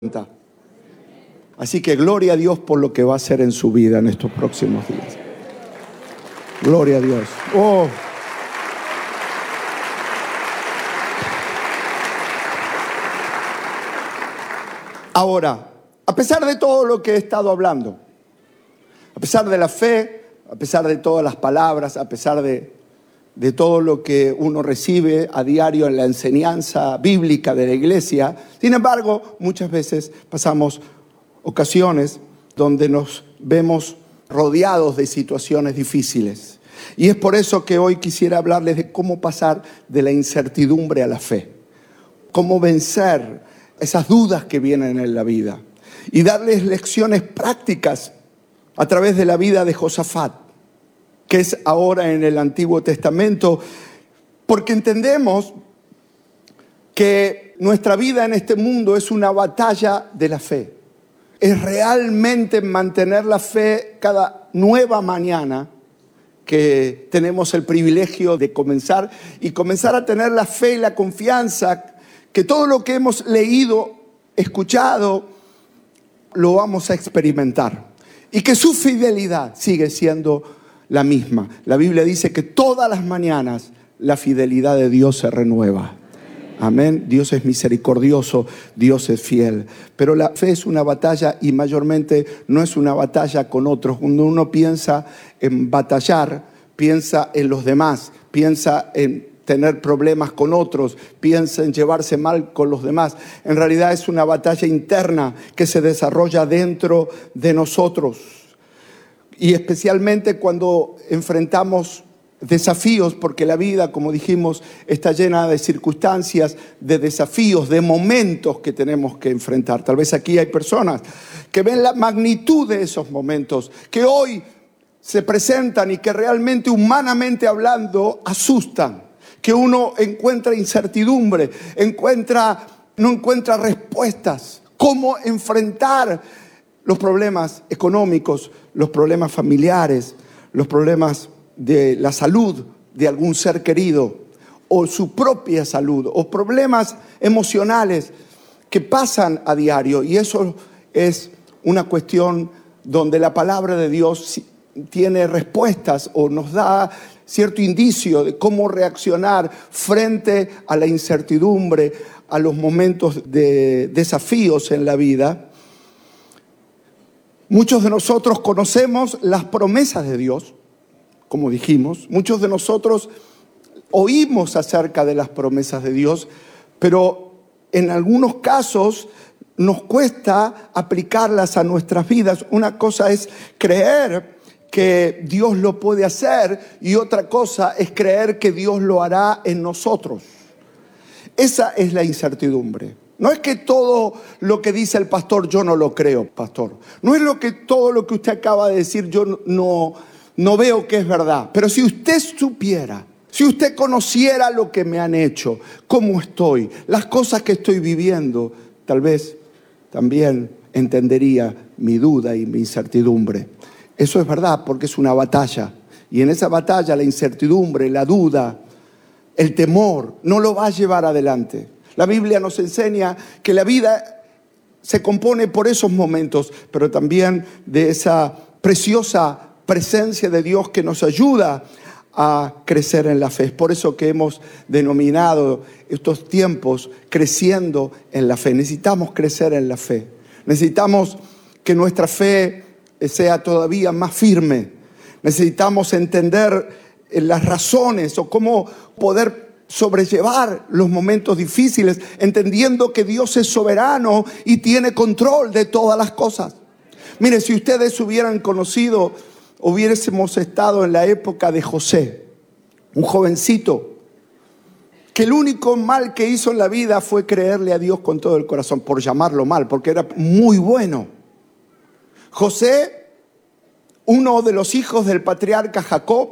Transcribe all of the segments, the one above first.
Así que gloria a Dios por lo que va a hacer en su vida en estos próximos días. Gloria a Dios. Oh. Ahora, a pesar de todo lo que he estado hablando, a pesar de la fe, a pesar de todas las palabras, a pesar de todo lo que uno recibe a diario en la enseñanza bíblica de la iglesia, sin embargo, muchas veces pasamos ocasiones donde nos vemos rodeados de situaciones difíciles. Y es por eso que hoy quisiera hablarles de cómo pasar de la incertidumbre a la fe, cómo vencer esas dudas que vienen en la vida y darles lecciones prácticas a través de la vida de Josafat, que es ahora en el Antiguo Testamento, porque entendemos que nuestra vida en este mundo es una batalla de la fe. Es realmente mantener la fe cada nueva mañana que tenemos el privilegio de comenzar a tener la fe y la confianza que todo lo que hemos leído, escuchado, lo vamos a experimentar y que su fidelidad sigue siendo la misma. La Biblia dice que todas las mañanas la fidelidad de Dios se renueva. Amén. Dios es misericordioso, Dios es fiel. Pero la fe es una batalla y mayormente no es una batalla con otros. Cuando uno piensa en batallar, piensa en los demás, piensa en tener problemas con otros, piensa en llevarse mal con los demás. En realidad es una batalla interna que se desarrolla dentro de nosotros. Y especialmente cuando enfrentamos desafíos, porque la vida, como dijimos, está llena de circunstancias, de desafíos, de momentos que tenemos que enfrentar. Tal vez aquí hay personas que ven la magnitud de esos momentos, que hoy se presentan y que realmente, humanamente hablando, asustan. Que uno encuentra incertidumbre, no encuentra respuestas. ¿Cómo enfrentar los problemas económicos, los problemas familiares, los problemas de la salud de algún ser querido o su propia salud o problemas emocionales que pasan a diario? Y eso es una cuestión donde la palabra de Dios tiene respuestas o nos da cierto indicio de cómo reaccionar frente a la incertidumbre, a los momentos de desafíos en la vida. Muchos de nosotros conocemos las promesas de Dios, como dijimos. Muchos de nosotros oímos acerca de las promesas de Dios, pero en algunos casos nos cuesta aplicarlas a nuestras vidas. Una cosa es creer que Dios lo puede hacer y otra cosa es creer que Dios lo hará en nosotros. Esa es la incertidumbre. No es que todo lo que dice el pastor yo no lo creo, pastor. No es todo lo que usted acaba de decir yo no veo que es verdad. Pero si usted supiera, si usted conociera lo que me han hecho, cómo estoy, las cosas que estoy viviendo, tal vez también entendería mi duda y mi incertidumbre. Eso es verdad, porque es una batalla. Y en esa batalla la incertidumbre, la duda, el temor no lo va a llevar adelante. La Biblia nos enseña que la vida se compone por esos momentos, pero también de esa preciosa presencia de Dios que nos ayuda a crecer en la fe. Es por eso que hemos denominado estos tiempos creciendo en la fe. Necesitamos crecer en la fe. Necesitamos que nuestra fe sea todavía más firme. Necesitamos entender las razones o cómo poder sobrellevar los momentos difíciles, entendiendo que Dios es soberano y tiene control de todas las cosas. Mire, si ustedes hubieran conocido, hubiésemos estado en la época de José, un jovencito que el único mal que hizo en la vida fue creerle a Dios con todo el corazón, por llamarlo mal, porque era muy bueno. José, uno de los hijos del patriarca Jacob,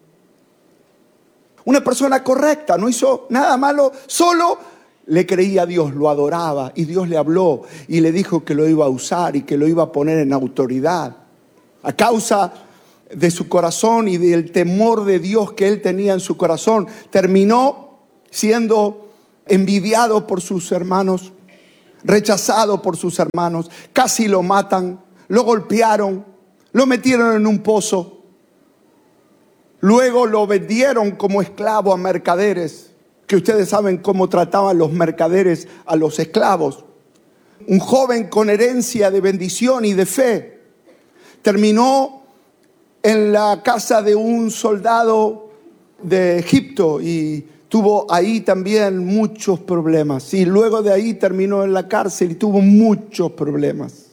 una persona correcta, no hizo nada malo, solo le creía a Dios, lo adoraba y Dios le habló y le dijo que lo iba a usar y que lo iba a poner en autoridad. A causa de su corazón y del temor de Dios que él tenía en su corazón, terminó siendo envidiado por sus hermanos. rechazado por sus hermanos, casi lo matan, lo golpearon, lo metieron en un pozo. Luego lo vendieron como esclavo a mercaderes, que ustedes saben cómo trataban los mercaderes a los esclavos. Un joven con herencia de bendición y de fe terminó en la casa de un soldado de Egipto y tuvo ahí también muchos problemas. Y luego de ahí terminó en la cárcel y tuvo muchos problemas.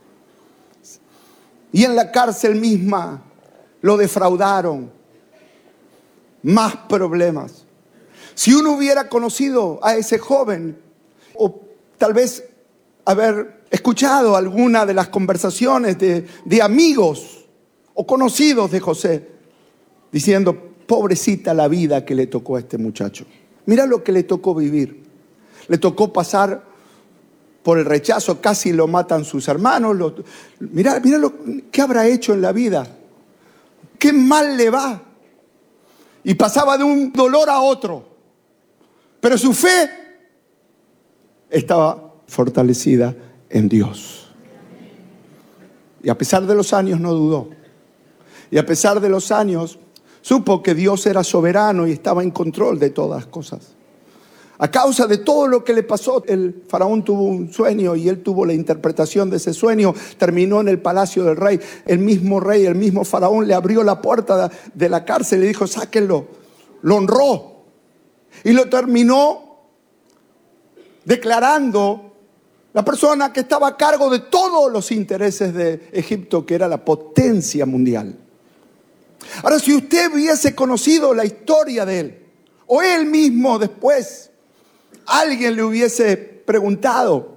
Y en la cárcel misma lo defraudaron. Más problemas. Si uno hubiera conocido a ese joven, o tal vez haber escuchado alguna de las conversaciones de amigos o conocidos de José, diciendo, pobrecita la vida que le tocó a este muchacho. Mira lo que le tocó vivir. Le tocó pasar por el rechazo, casi lo matan sus hermanos. Mira qué habrá hecho en la vida. Qué mal le va. Y pasaba de un dolor a otro. Pero su fe estaba fortalecida en Dios. Y a pesar de los años no dudó. Y a pesar de los años supo que Dios era soberano y estaba en control de todas las cosas. A causa de todo lo que le pasó, el faraón tuvo un sueño y él tuvo la interpretación de ese sueño. Terminó en el palacio del rey. El mismo faraón le abrió la puerta de la cárcel y le dijo, sáquenlo. Lo honró y lo terminó declarando la persona que estaba a cargo de todos los intereses de Egipto, que era la potencia mundial. Ahora, si usted hubiese conocido la historia de él, o él mismo después, alguien le hubiese preguntado,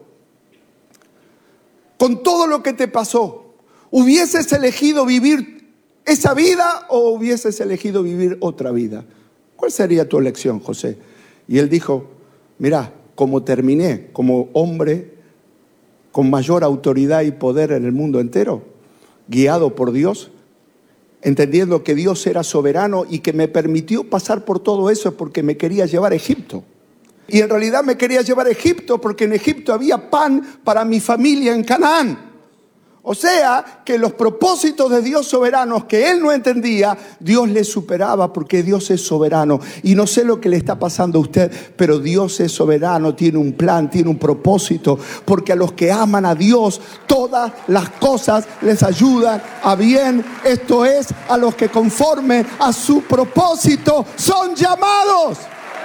con todo lo que te pasó, ¿hubieses elegido vivir esa vida o hubieses elegido vivir otra vida? ¿Cuál sería tu elección, José? Y él dijo, mira, como terminé como hombre con mayor autoridad y poder en el mundo entero, guiado por Dios, entendiendo que Dios era soberano y que me permitió pasar por todo eso porque me quería llevar a Egipto. Y en realidad me quería llevar a Egipto porque en Egipto había pan para mi familia en Canaán. O sea, que los propósitos de Dios soberanos que él no entendía, Dios le superaba porque Dios es soberano. Y no sé lo que le está pasando a usted, pero Dios es soberano, tiene un plan, tiene un propósito. Porque a los que aman a Dios, todas las cosas les ayudan a bien. Esto es, a los que conforme a su propósito son llamados.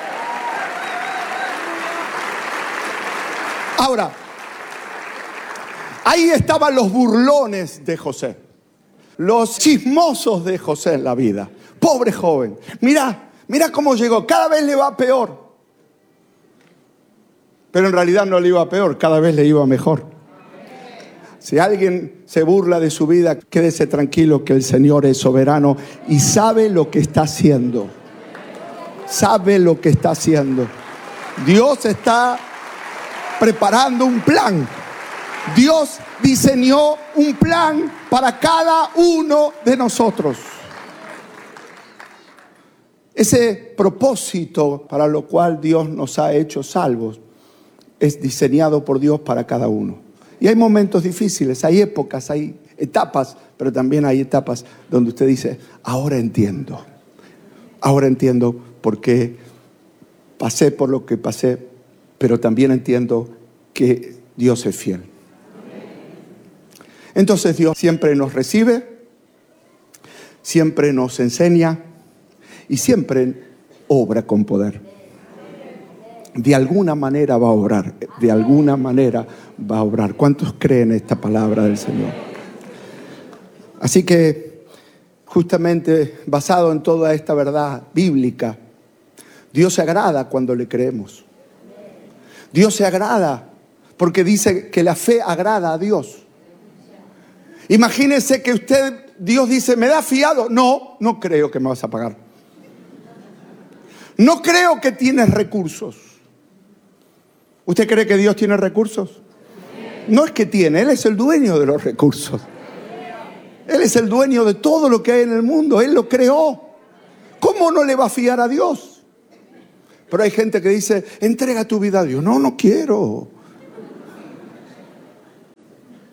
Ahora, ahí estaban los burlones de José, los chismosos de José en la vida. Pobre joven, mira cómo llegó, cada vez le va peor. Pero en realidad no le iba peor, cada vez le iba mejor. Si alguien se burla de su vida, quédese tranquilo que el Señor es soberano y sabe lo que está haciendo. Sabe lo que está haciendo. Dios está preparando un plan. Dios diseñó un plan para cada uno de nosotros. Ese propósito para lo cual Dios nos ha hecho salvos es diseñado por Dios para cada uno. Y hay momentos difíciles, hay épocas, hay etapas, pero también hay etapas donde usted dice, ahora entiendo por qué pasé por lo que pasé, pero también entiendo que Dios es fiel. Entonces Dios siempre nos recibe, siempre nos enseña y siempre obra con poder. De alguna manera va a obrar, de alguna manera va a obrar. ¿Cuántos creen esta palabra del Señor? Así que, justamente basado en toda esta verdad bíblica, Dios se agrada cuando le creemos. Dios se agrada porque dice que la fe agrada a Dios. Imagínese que Dios dice, ¿me da fiado? No creo que me vas a pagar. No creo que tienes recursos. ¿Usted cree que Dios tiene recursos? No es que tiene, Él es el dueño de los recursos. Él es el dueño de todo lo que hay en el mundo. Él lo creó. ¿Cómo no le va a fiar a Dios? Pero hay gente que dice, entrega tu vida a Dios. No quiero.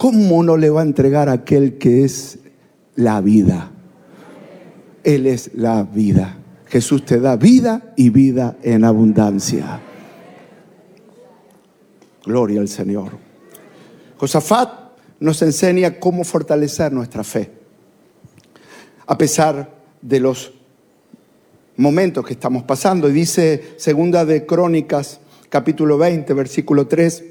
¿cómo no le va a entregar a aquel que es la vida? Él es la vida. Jesús te da vida y vida en abundancia. Gloria al Señor. Josafat nos enseña cómo fortalecer nuestra fe, a pesar de los momentos que estamos pasando. Y dice Segunda de Crónicas, capítulo 20, versículo 3,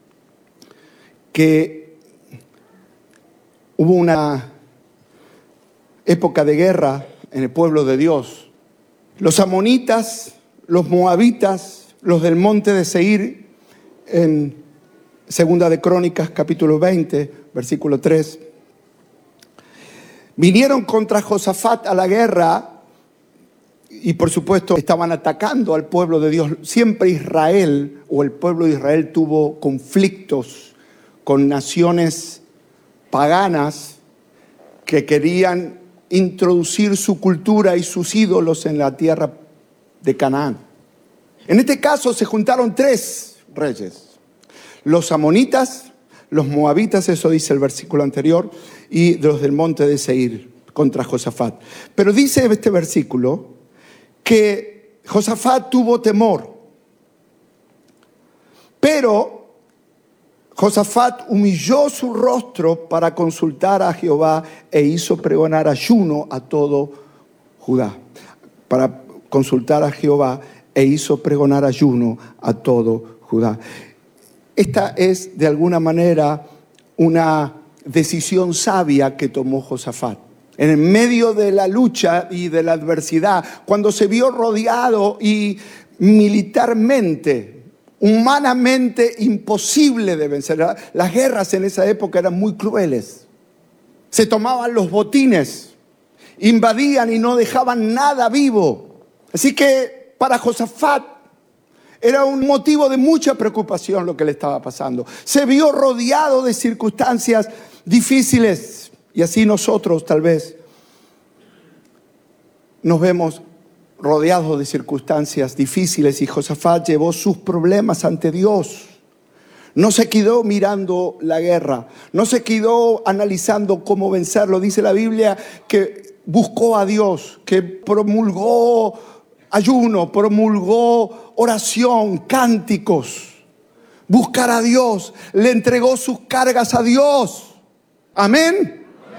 que hubo una época de guerra en el pueblo de Dios. Los amonitas, los moabitas, los del monte de Seir, en Segunda de Crónicas, capítulo 20, versículo 3, vinieron contra Josafat a la guerra y por supuesto estaban atacando al pueblo de Dios. Siempre Israel o el pueblo de Israel tuvo conflictos con naciones paganas que querían introducir su cultura y sus ídolos en la tierra de Canaán. En este caso se juntaron 3 reyes: los amonitas, los moabitas, eso dice el versículo anterior, y los del monte de Seir contra Josafat. Pero dice este versículo que Josafat tuvo temor, pero Josafat humilló su rostro para consultar a Jehová e hizo pregonar ayuno a todo Judá. Para consultar a Jehová e hizo pregonar ayuno a todo Judá. Esta es de alguna manera una decisión sabia que tomó Josafat. En el medio de la lucha y de la adversidad, cuando se vio rodeado y militarmente, humanamente imposible de vencer. Las guerras en esa época eran muy crueles. Se tomaban los botines, invadían y no dejaban nada vivo. Así que para Josafat era un motivo de mucha preocupación lo que le estaba pasando. Se vio rodeado de circunstancias difíciles y así nosotros tal vez nos vemos rodeados de circunstancias difíciles, y Josafat llevó sus problemas ante Dios. No se quedó mirando la guerra, no se quedó analizando cómo vencerlo. Dice la Biblia que buscó a Dios, que promulgó ayuno, promulgó oración, cánticos. Buscar a Dios, le entregó sus cargas a Dios. Amén.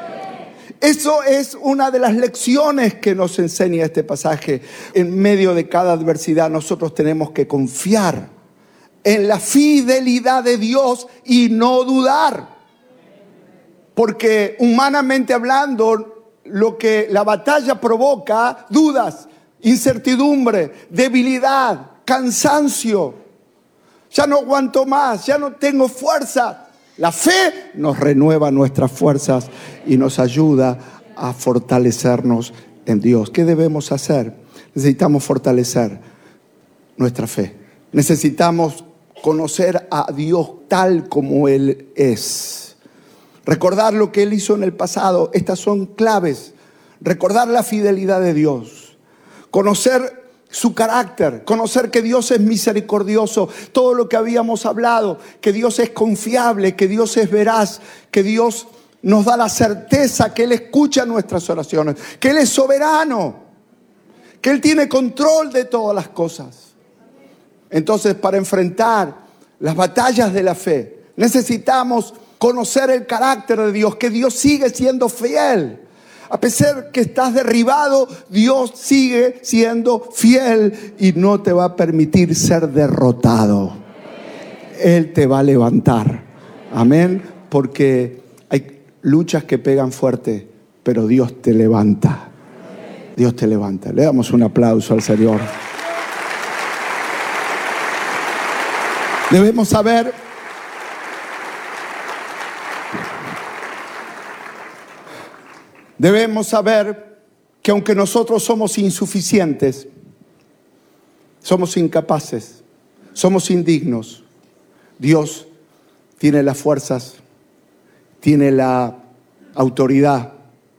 Eso es una de las lecciones que nos enseña este pasaje. En medio de cada adversidad nosotros tenemos que confiar en la fidelidad de Dios y no dudar. Porque humanamente hablando, lo que la batalla provoca: dudas, incertidumbre, debilidad, cansancio. Ya no aguanto más, ya no tengo fuerza. La fe nos renueva nuestras fuerzas y nos ayuda a fortalecernos en Dios. ¿Qué debemos hacer? Necesitamos fortalecer nuestra fe. Necesitamos conocer a Dios tal como Él es. Recordar lo que Él hizo en el pasado. Estas son claves. Recordar la fidelidad de Dios. Conocer su carácter, conocer que Dios es misericordioso, todo lo que habíamos hablado, que Dios es confiable, que Dios es veraz, que Dios nos da la certeza que Él escucha nuestras oraciones, que Él es soberano, que Él tiene control de todas las cosas. Entonces, para enfrentar las batallas de la fe, necesitamos conocer el carácter de Dios, que Dios sigue siendo fiel. A pesar que estás derribado, Dios sigue siendo fiel y no te va a permitir ser derrotado. Él te va a levantar. Amén. Porque hay luchas que pegan fuerte, pero Dios te levanta. Dios te levanta. Le damos un aplauso al Señor. Debemos saber que aunque nosotros somos insuficientes, somos incapaces, somos indignos, Dios tiene las fuerzas, tiene la autoridad.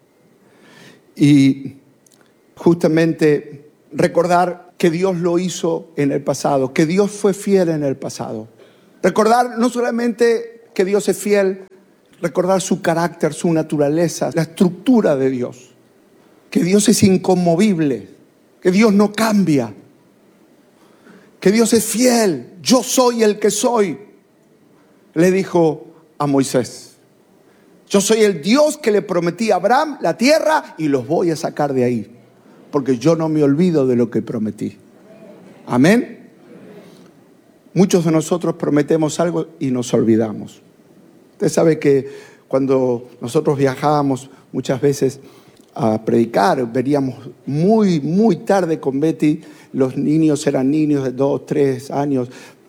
Y justamente recordar que Dios lo hizo en el pasado, que Dios fue fiel en el pasado. Recordar no solamente que Dios es fiel, recordar su carácter, su naturaleza, la estructura de Dios. Que Dios es inconmovible, que Dios no cambia, que Dios es fiel. Yo soy el que soy, le dijo a Moisés. Yo soy el Dios que le prometí a Abraham la tierra y los voy a sacar de ahí, porque yo no me olvido de lo que prometí. Amén. Muchos de nosotros prometemos algo y nos olvidamos. Usted sabe que cuando nosotros viajábamos muchas veces a predicar, veníamos muy tarde con Betty. Los niños eran niños de 2, 3 años.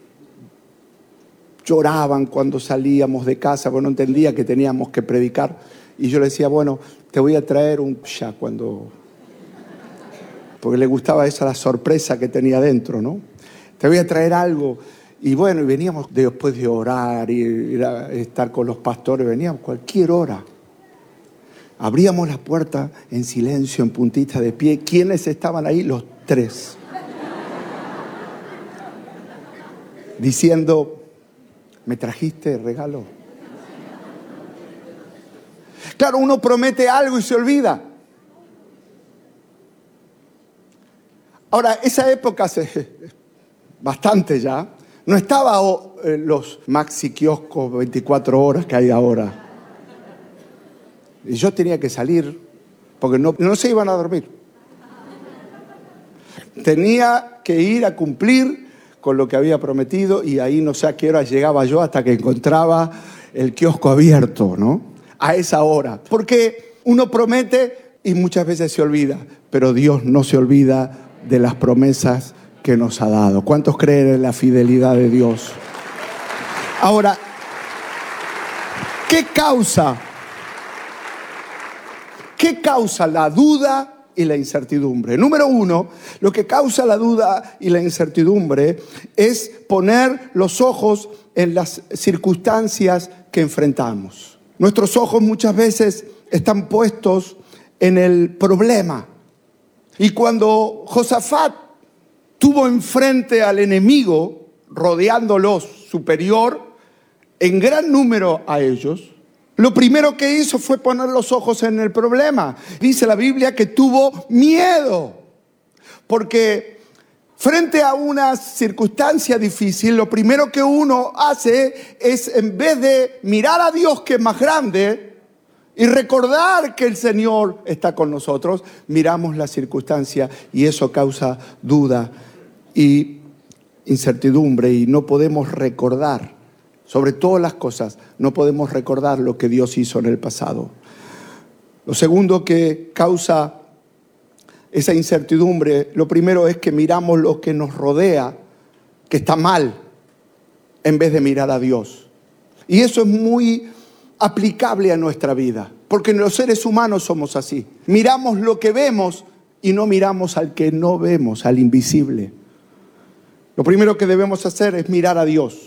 Lloraban cuando salíamos de casa, porque no entendía que teníamos que predicar. Y yo le decía, bueno, te voy a traer un ya cuando... Porque le gustaba esa la sorpresa que tenía dentro, ¿no? Te voy a traer algo. Y bueno, y veníamos después de orar y estar con los pastores, veníamos cualquier hora. Abríamos la puerta en silencio, en puntita de pie. ¿Quiénes estaban ahí? Los 3. Diciendo, ¿me trajiste regalo? Claro, uno promete algo y se olvida. Ahora, esa época hace bastante ya. No estaba los maxi kioscos 24 horas que hay ahora. Y yo tenía que salir porque no se iban a dormir. Tenía que ir a cumplir con lo que había prometido y ahí no sé a qué hora llegaba yo hasta que encontraba el kiosco abierto, ¿no? A esa hora. Porque uno promete y muchas veces se olvida, pero Dios no se olvida de las promesas que nos ha dado. ¿Cuántos creen en la fidelidad de Dios? Ahora, ¿qué causa la duda y la incertidumbre? Número 1, lo que causa la duda y la incertidumbre es poner los ojos en las circunstancias que enfrentamos. Nuestros ojos muchas veces están puestos en el problema. Y cuando Josafat tuvo enfrente al enemigo, rodeándolos superior, en gran número a ellos, lo primero que hizo fue poner los ojos en el problema. Dice la Biblia que tuvo miedo, porque frente a una circunstancia difícil, lo primero que uno hace es, en vez de mirar a Dios que es más grande y recordar que el Señor está con nosotros, miramos la circunstancia y eso causa duda y incertidumbre y no podemos recordar. Sobre todas las cosas, no podemos recordar lo que Dios hizo en el pasado. Lo segundo que causa esa incertidumbre, lo primero es que miramos lo que nos rodea, que está mal, en vez de mirar a Dios. Y eso es muy aplicable a nuestra vida, porque los seres humanos somos así. Miramos lo que vemos y no miramos al que no vemos, al invisible. Lo primero que debemos hacer es mirar a Dios.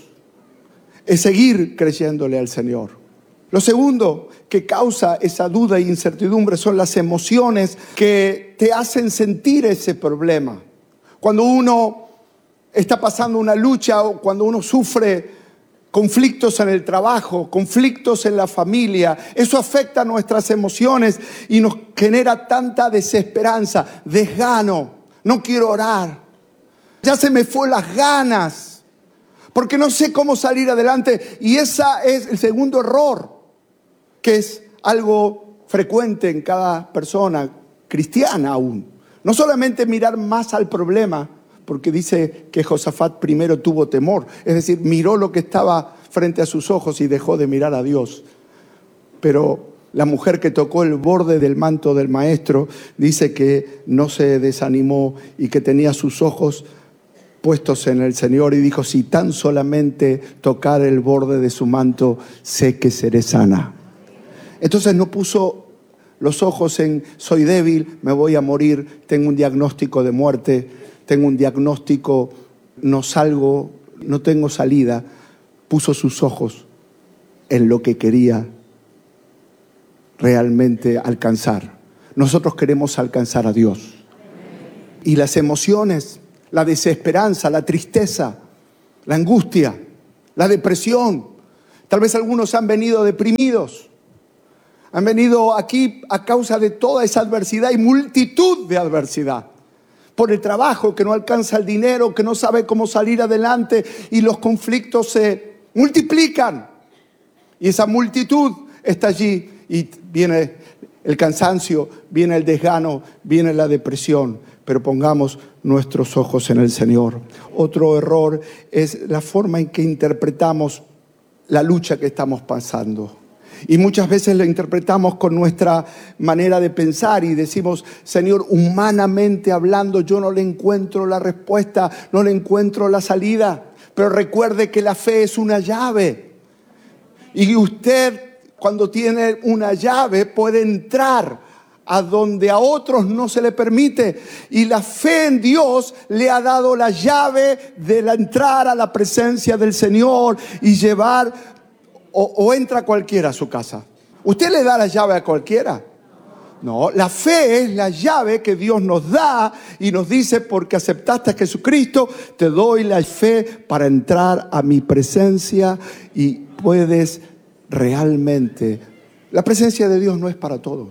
Es seguir creyéndole al Señor. Lo segundo que causa esa duda e incertidumbre son las emociones que te hacen sentir ese problema. Cuando uno está pasando una lucha o cuando uno sufre conflictos en el trabajo, conflictos en la familia, eso afecta nuestras emociones y nos genera tanta desesperanza, desgano, no quiero orar, ya se me fue las ganas. Porque no sé cómo salir adelante. Y ese es el segundo error, que es algo frecuente en cada persona cristiana aún. No solamente mirar más al problema, porque dice que Josafat primero tuvo temor. Es decir, miró lo que estaba frente a sus ojos y dejó de mirar a Dios. Pero la mujer que tocó el borde del manto del maestro dice que no se desanimó y que tenía sus ojos puestos en el Señor y dijo, si tan solamente tocar el borde de su manto, sé que seré sana. Entonces no puso los ojos en soy débil, me voy a morir, tengo un diagnóstico de muerte, tengo un diagnóstico, no salgo, no tengo salida. Puso sus ojos en lo que quería realmente alcanzar. Nosotros queremos alcanzar a Dios. Y las emociones, la desesperanza, la tristeza, la angustia, la depresión, Tal vez algunos han venido deprimidos. Han venido aquí a causa de toda esa adversidad y multitud de adversidad. Por el trabajo, que no alcanza el dinero, que no sabe cómo salir adelante y los conflictos se multiplican. Y esa multitud está allí y viene el cansancio, viene el desgano, viene la depresión. Pero pongamos nuestros ojos en el Señor. Otro error es la forma en que interpretamos la lucha que estamos pasando. Y muchas veces lo interpretamos con nuestra manera de pensar y decimos, Señor, humanamente hablando, yo no le encuentro la respuesta, no le encuentro la salida. Pero recuerde que la fe es una llave. Y usted, cuando tiene una llave, puede entrar a donde a otros no se le permite. Y la fe en Dios le ha dado la llave de entrar a la presencia del Señor y llevar. O entra cualquiera a su casa. ¿Usted le da la llave a cualquiera? No, la fe es la llave que Dios nos da y nos dice, porque aceptaste a Jesucristo, te doy la fe para entrar a mi presencia y puedes realmente. La presencia de Dios no es para todos.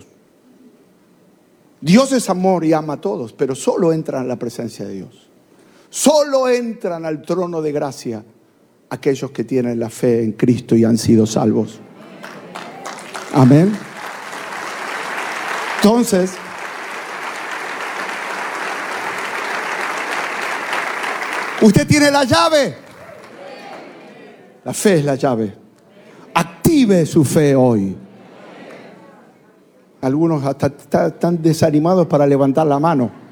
Dios es amor y ama a todos, pero solo entran a la presencia de Dios. Solo entran al trono de gracia aquellos que tienen la fe en Cristo y han sido salvos. Amén. Entonces, usted tiene la llave. La fe es la llave. Active su fe hoy. Algunos hasta están desanimados para levantar la mano.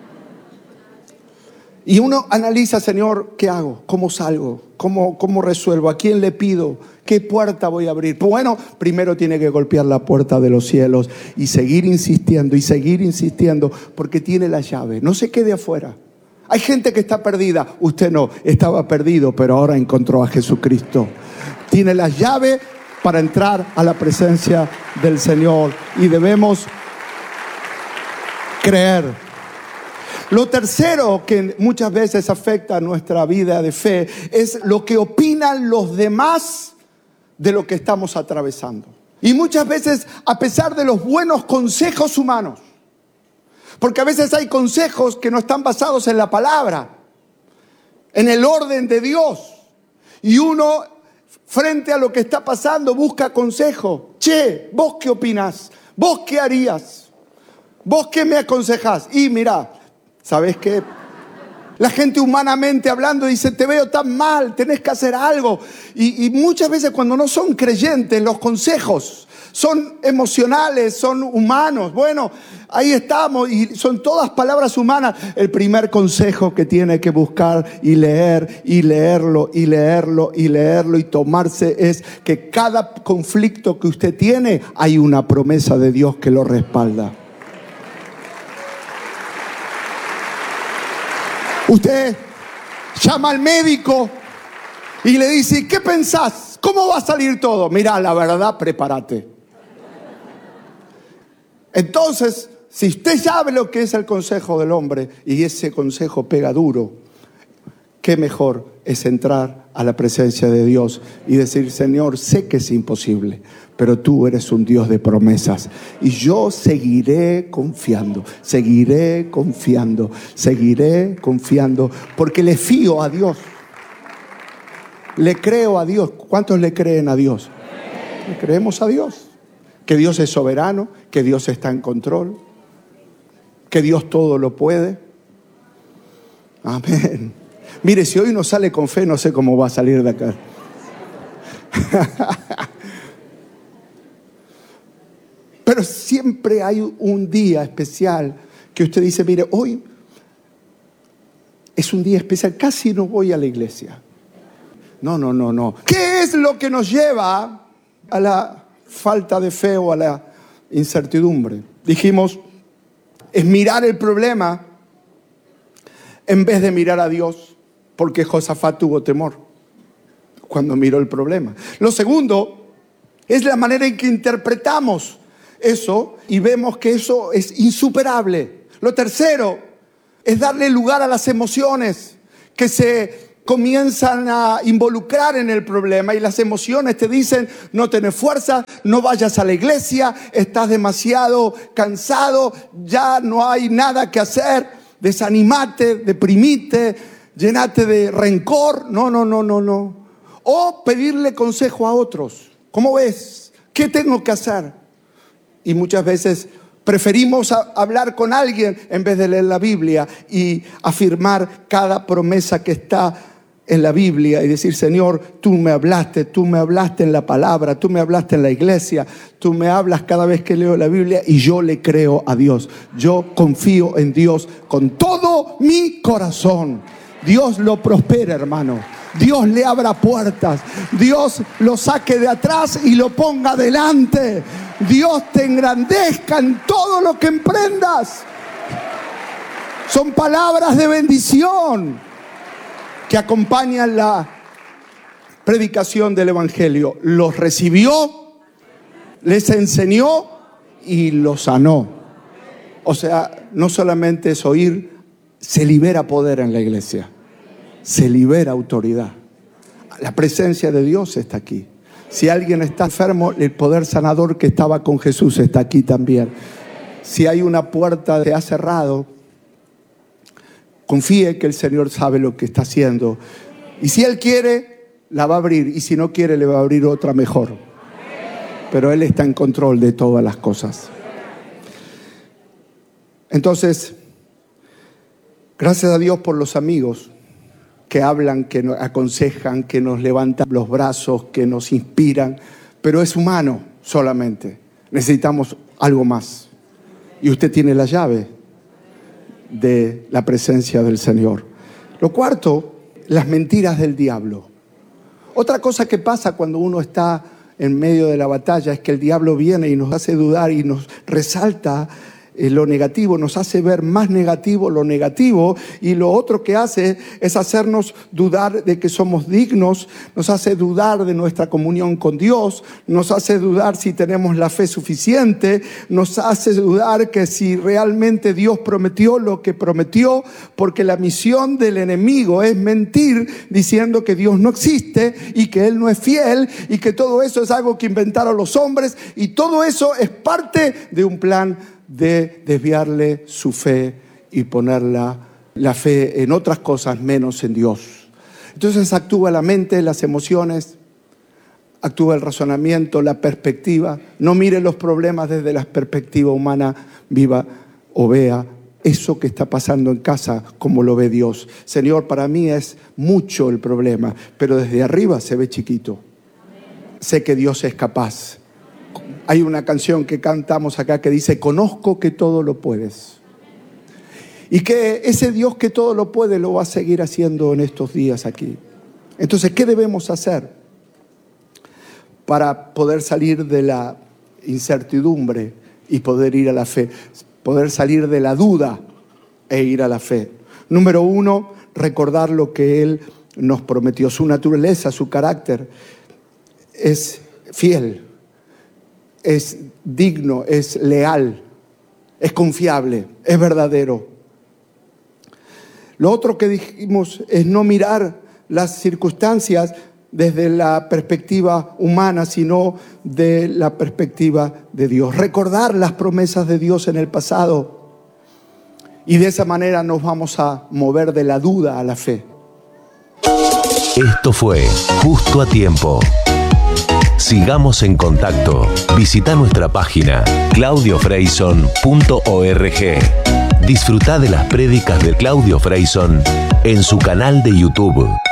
Y uno analiza, Señor, ¿qué hago? ¿Cómo salgo? ¿Cómo resuelvo? ¿A quién le pido? ¿Qué puerta voy a abrir? Pues bueno, primero tiene que golpear la puerta de los cielos y seguir insistiendo, porque tiene la llave. No se quede afuera. Hay gente que está perdida. Usted no, estaba perdido, pero ahora encontró a Jesucristo. Tiene la llave para entrar a la presencia del Señor y debemos creer. Lo tercero que muchas veces afecta a nuestra vida de fe es lo que opinan los demás de lo que estamos atravesando. Y muchas veces, a pesar de los buenos consejos humanos, porque a veces hay consejos que no están basados en la palabra, en el orden de Dios, y uno, frente a lo que está pasando, busca consejo. Che, ¿vos qué opinás? ¿Vos qué harías? ¿Vos qué me aconsejás? Y mira, ¿sabes qué? La gente humanamente hablando dice, te veo tan mal, tenés que hacer algo. Y muchas veces cuando no son creyentes, los consejos son emocionales, son humanos. Bueno, ahí estamos y son todas palabras humanas. El primer consejo que tiene que buscar y leer y leerlo y leerlo y leerlo y tomarse es que cada conflicto que usted tiene hay una promesa de Dios que lo respalda. Usted llama al médico y le dice, ¿qué pensás? ¿Cómo va a salir todo? Mira, la verdad, prepárate. Entonces, si usted sabe lo que es el consejo del hombre y ese consejo pega duro, qué mejor es entrar a la presencia de Dios y decir, Señor, sé que es imposible, pero tú eres un Dios de promesas y yo seguiré confiando, porque le fío a Dios, le creo a Dios. ¿Cuántos le creen a Dios? Le creemos a Dios, que Dios es soberano, que Dios está en control, que Dios todo lo puede. Amén. Mire, si hoy no sale con fe, no sé cómo va a salir de acá. Pero siempre hay un día especial que usted dice, mire, hoy es un día especial, casi no voy a la iglesia. No. ¿Qué es lo que nos lleva a la falta de fe o a la incertidumbre? Dijimos, es mirar el problema en vez de mirar a Dios, porque Josafat tuvo temor cuando miró el problema. Lo segundo es la manera en que interpretamos eso y vemos que eso es insuperable. Lo tercero es darle lugar a las emociones que se comienzan a involucrar en el problema y las emociones te dicen: no tenés fuerza, no vayas a la iglesia, estás demasiado cansado, ya no hay nada que hacer, desanimate, deprimite, llenate de rencor. No. O pedirle consejo a otros. ¿Cómo ves? ¿Qué tengo que hacer? Y muchas veces preferimos hablar con alguien en vez de leer la Biblia y afirmar cada promesa que está en la Biblia y decir: Señor, tú me hablaste en la palabra, tú me hablaste en la iglesia, tú me hablas cada vez que leo la Biblia y yo le creo a Dios. Yo confío en Dios con todo mi corazón. Dios lo prospera, hermano. Dios le abra puertas. Dios lo saque de atrás y lo ponga adelante. Dios te engrandezca en todo lo que emprendas. Son palabras de bendición que acompañan la predicación del Evangelio. Los recibió, les enseñó y los sanó. O sea, no solamente es oír, se libera poder en la iglesia. Se libera autoridad. La presencia de Dios está aquí. Si alguien está enfermo, el poder sanador que estaba con Jesús está aquí también. Si hay una puerta que ha cerrado, confíe que el Señor sabe lo que está haciendo. Y si Él quiere, la va a abrir. Y si no quiere, le va a abrir otra mejor. Pero Él está en control de todas las cosas. Entonces, gracias a Dios por los amigos que hablan, que nos aconsejan, que nos levantan los brazos, que nos inspiran. Pero es humano solamente. Necesitamos algo más. Y usted tiene la llave de la presencia del Señor. Lo cuarto, las mentiras del diablo. Otra cosa que pasa cuando uno está en medio de la batalla es que el diablo viene y nos hace dudar y nos resalta lo negativo, nos hace ver más negativo lo negativo, y lo otro que hace es hacernos dudar de que somos dignos, nos hace dudar de nuestra comunión con Dios, nos hace dudar si tenemos la fe suficiente, nos hace dudar que si realmente Dios prometió lo que prometió, porque la misión del enemigo es mentir diciendo que Dios no existe y que Él no es fiel y que todo eso es algo que inventaron los hombres, y todo eso es parte de un plan de desviarle su fe y poner la fe en otras cosas menos en Dios. Entonces actúa la mente, las emociones, actúa el razonamiento, la perspectiva. No mire los problemas desde la perspectiva humana, viva o vea eso que está pasando en casa como lo ve Dios. Señor, para mí es mucho el problema, pero desde arriba se ve chiquito. Sé que Dios es capaz. Hay una canción que cantamos acá que dice: conozco que todo lo puedes. Y que ese Dios que todo lo puede lo va a seguir haciendo en estos días aquí. Entonces, ¿qué debemos hacer para poder salir de la incertidumbre y poder ir a la fe? Poder salir de la duda e ir a la fe. Número 1, recordar lo que Él nos prometió. Su naturaleza, su carácter es fiel. Es digno, es leal, es confiable, es verdadero. Lo otro que dijimos es no mirar las circunstancias desde la perspectiva humana, sino de la perspectiva de Dios. Recordar las promesas de Dios en el pasado. Y de esa manera nos vamos a mover de la duda a la fe. Esto fue Justo a Tiempo. Sigamos en contacto. Visita nuestra página claudiofreyson.org. Disfruta de las prédicas de Claudio Freyson en su canal de YouTube.